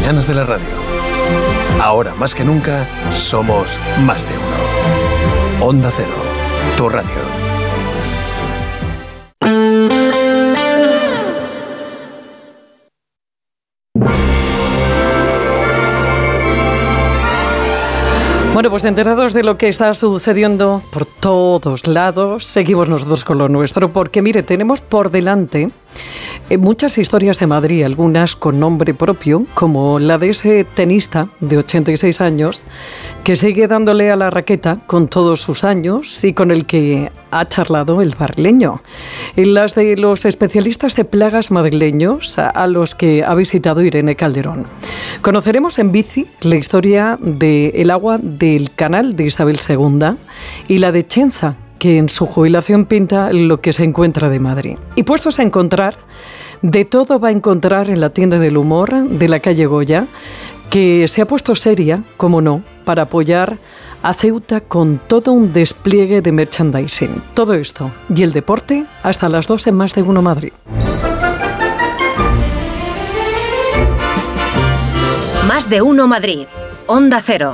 mañanas de la radio. Ahora más que nunca, somos más de uno. Onda Cero, tu radio. Bueno, pues enterados de lo que está sucediendo por todos lados, seguimos nosotros con lo nuestro, porque mire, tenemos por delante muchas historias de Madrid, algunas con nombre propio, como la de ese tenista de 86 años que sigue dándole a la raqueta con todos sus años y con el que ha charlado el barrileño. Las de los especialistas de plagas madrileños a los que ha visitado Irene Calderón. Conoceremos en bici la historia del agua del canal de Isabel II y la de Chenza, que en su jubilación pinta lo que se encuentra de Madrid. Y puestos a encontrar, de todo va a encontrar en la tienda del humor de la calle Goya, que se ha puesto seria, como no, para apoyar a Ceuta con todo un despliegue de merchandising. Todo esto y el deporte hasta las 2 en Más de Uno Madrid. Más de Uno Madrid. Onda Cero.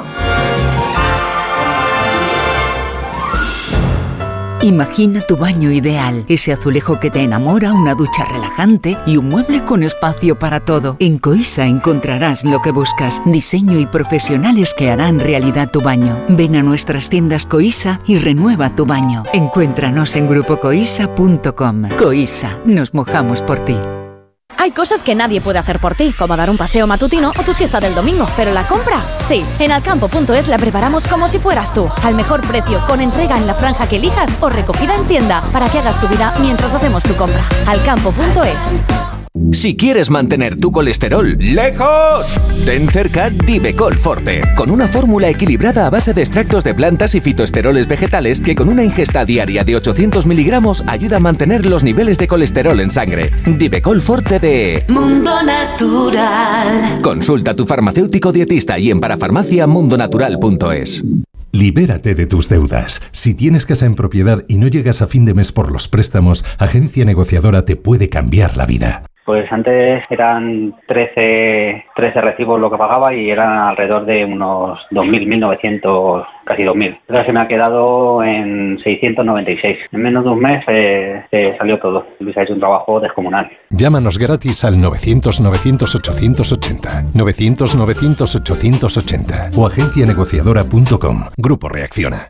Imagina tu baño ideal, ese azulejo que te enamora, una ducha relajante y un mueble con espacio para todo. En Coisa encontrarás lo que buscas, diseño y profesionales que harán realidad tu baño. Ven a nuestras tiendas Coisa y renueva tu baño. Encuéntranos en grupocoisa.com. Coisa, nos mojamos por ti. Hay cosas que nadie puede hacer por ti, como dar un paseo matutino o tu siesta del domingo, pero la compra, sí. En Alcampo.es la preparamos como si fueras tú, al mejor precio, con entrega en la franja que elijas o recogida en tienda, para que hagas tu vida mientras hacemos tu compra. Alcampo.es. Si quieres mantener tu colesterol lejos, ten cerca Divecol Forte, con una fórmula equilibrada a base de extractos de plantas y fitoesteroles vegetales que con una ingesta diaria de 800 miligramos ayuda a mantener los niveles de colesterol en sangre. Divecol Forte de Mundo Natural. Consulta a tu farmacéutico dietista y en parafarmaciamundonatural.es. Libérate de tus deudas. Si tienes casa en propiedad y no llegas a fin de mes por los préstamos, Agencia Negociadora te puede cambiar la vida. Pues antes eran 13 recibos lo que pagaba y eran alrededor de unos 2.000, 1.900, casi 2.000. Ahora se me ha quedado en 696. En menos de un mes se salió todo. Luis ha hecho un trabajo descomunal. Llámanos gratis al 900-900-880, 900-900-880 o agencianegociadora.com. Grupo Reacciona.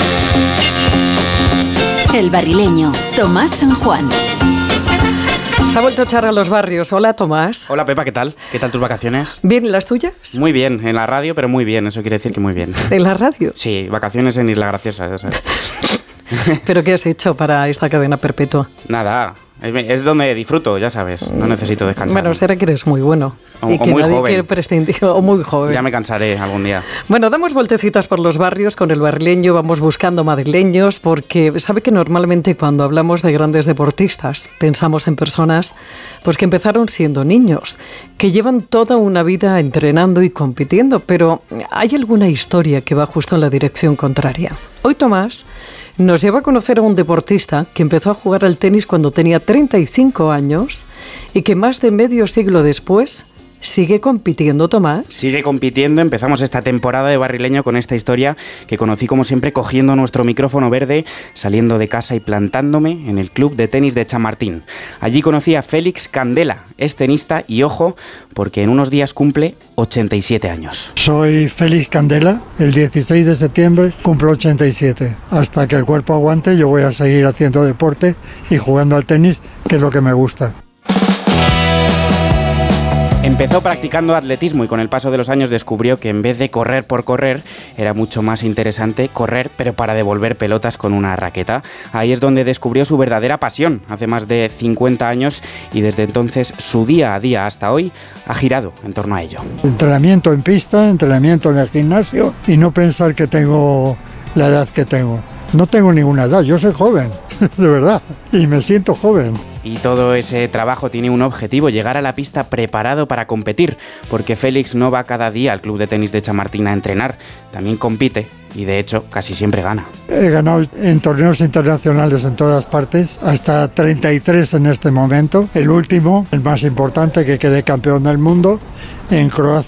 El Barrileño, Tomás San Juan. Se ha vuelto a echar a los barrios. Hola, Tomás. Hola, Pepa, ¿qué tal? ¿Qué tal tus vacaciones? ¿Bien, las tuyas? Muy bien, en la radio, pero muy bien, eso quiere decir que muy bien. ¿En la radio? Sí, vacaciones en Isla Graciosa, ya sabes. ¿Pero qué has hecho para esta cadena perpetua? Nada, es donde disfruto, ya sabes, no necesito descansar. Bueno, será que eres muy bueno y que muy nadie joven. quiere prescindir, o muy joven. Ya me cansaré algún día. Bueno, damos vueltecitas por los barrios con el barrileño, vamos buscando madrileños, porque sabe que normalmente cuando hablamos de grandes deportistas pensamos en personas pues que empezaron siendo niños, que llevan toda una vida entrenando y compitiendo, pero hay alguna historia que va justo en la dirección contraria. Hoy Tomás nos lleva a conocer a un deportista que empezó a jugar al tenis cuando tenía 35 años y que más de medio siglo después ¿sigue compitiendo, Tomás? Sigue compitiendo. Empezamos esta temporada de Barrileño con esta historia que conocí, como siempre, cogiendo nuestro micrófono verde, saliendo de casa y plantándome en el club de tenis de Chamartín. Allí conocí a Félix Candela, es tenista y, ojo, porque en unos días cumple 87 años. Soy Félix Candela, el 16 de septiembre cumplo 87. Hasta que el cuerpo aguante yo voy a seguir haciendo deporte y jugando al tenis, que es lo que me gusta. Empezó practicando atletismo y con el paso de los años descubrió que en vez de correr por correr, era mucho más interesante correr, pero para devolver pelotas con una raqueta. Ahí es donde descubrió su verdadera pasión, hace más de 50 años, y desde entonces su día a día hasta hoy ha girado en torno a ello. Entrenamiento en pista, entrenamiento en el gimnasio y no pensar que tengo la edad que tengo. No tengo ninguna edad, yo soy joven, de verdad, y me siento joven. Y todo ese trabajo tiene un objetivo, llegar a la pista preparado para competir, porque Félix no va cada día al club de tenis de Chamartín a entrenar, también compite y de hecho casi siempre gana. He ganado en torneos internacionales en todas partes, hasta 33 en este momento, el último, el más importante, que quedé campeón del mundo en Croacia.